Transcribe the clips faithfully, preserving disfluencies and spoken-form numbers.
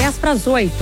dez para as oito.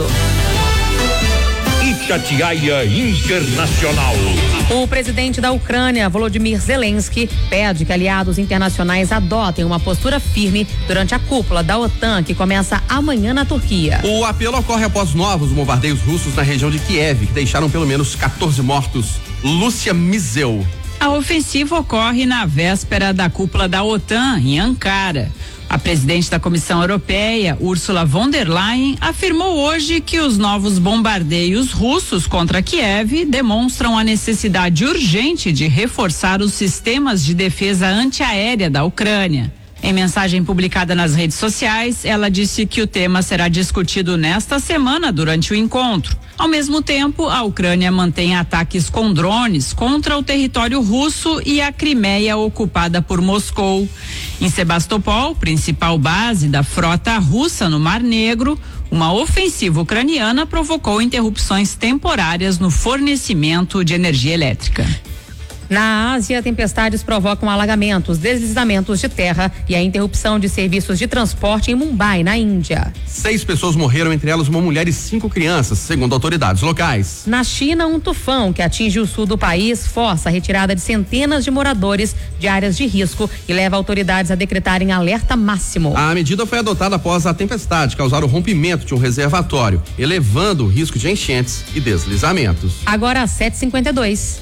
Itatiaia Internacional. O presidente da Ucrânia, Volodymyr Zelensky, pede que aliados internacionais adotem uma postura firme durante a cúpula da OTAN que começa amanhã na Turquia. O apelo ocorre após novos bombardeios russos na região de Kiev, que deixaram pelo menos quatorze mortos. Lúcia Mizeu. A ofensiva ocorre na véspera da cúpula da OTAN, em Ankara. A presidente da Comissão Europeia, Ursula von der Leyen, afirmou hoje que os novos bombardeios russos contra Kiev demonstram a necessidade urgente de reforçar os sistemas de defesa antiaérea da Ucrânia. Em mensagem publicada nas redes sociais, ela disse que o tema será discutido nesta semana durante o encontro. Ao mesmo tempo, a Ucrânia mantém ataques com drones contra o território russo e a Crimeia ocupada por Moscou. Em Sebastopol, principal base da frota russa no Mar Negro, uma ofensiva ucraniana provocou interrupções temporárias no fornecimento de energia elétrica. Na Ásia, tempestades provocam alagamentos, deslizamentos de terra e a interrupção de serviços de transporte em Mumbai, na Índia. Seis pessoas morreram, entre elas uma mulher e cinco crianças, segundo autoridades locais. Na China, um tufão que atinge o sul do país força a retirada de centenas de moradores de áreas de risco e leva autoridades a decretarem alerta máximo. A medida foi adotada após a tempestade causar o rompimento de um reservatório, elevando o risco de enchentes e deslizamentos. Agora às sete e cinquenta e dois.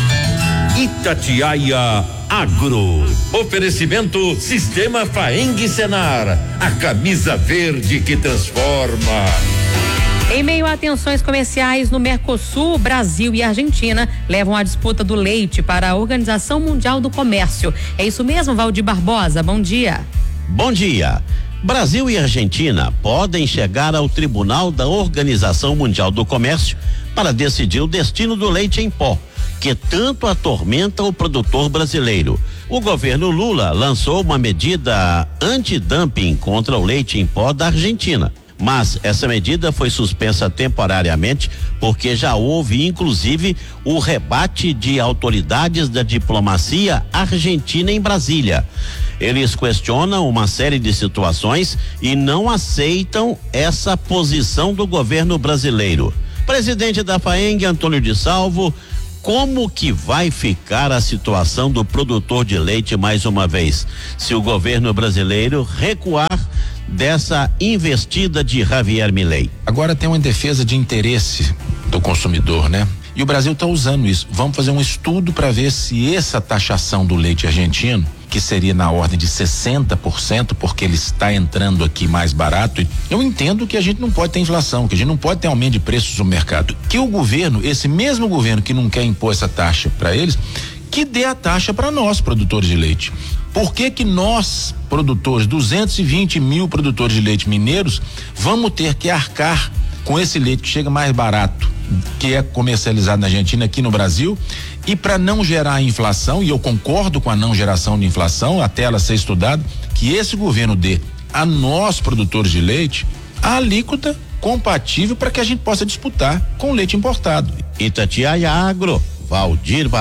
Itatiaia Agro. Oferecimento Sistema Faeng Senar. A camisa verde que transforma. Em meio a tensões comerciais no Mercosul, Brasil e Argentina levam a disputa do leite para a Organização Mundial do Comércio. É isso mesmo, Valdir Barbosa? Bom dia. Bom dia. Brasil e Argentina podem chegar ao Tribunal da Organização Mundial do Comércio para decidir o destino do leite em pó, que tanto atormenta o produtor brasileiro. O governo Lula lançou uma medida antidumping contra o leite em pó da Argentina, mas essa medida foi suspensa temporariamente porque já houve inclusive o rebate de autoridades da diplomacia argentina em Brasília. Eles questionam uma série de situações e não aceitam essa posição do governo brasileiro. Presidente da Faeng, Antônio de Salvo, como que vai ficar a situação do produtor de leite mais uma vez, se o governo brasileiro recuar dessa investida de Javier Milei? Agora tem uma defesa de interesse do consumidor, né? E o Brasil está usando isso. Vamos fazer um estudo para ver se essa taxação do leite argentino, que seria na ordem de sessenta por cento, porque ele está entrando aqui mais barato. E eu entendo que a gente não pode ter inflação, que a gente não pode ter aumento de preços no mercado. Que o governo, esse mesmo governo que não quer impor essa taxa para eles, que dê a taxa para nós, produtores de leite. Por que que nós, produtores, duzentos e vinte mil produtores de leite mineiros, vamos ter que arcar com esse leite que chega mais barato, que é comercializado na Argentina, aqui no Brasil? E para não gerar inflação, e eu concordo com a não geração de inflação, até ela ser estudada, que esse governo dê a nós, produtores de leite, a alíquota compatível para que a gente possa disputar com leite importado. Itatiaia Agro, Valdir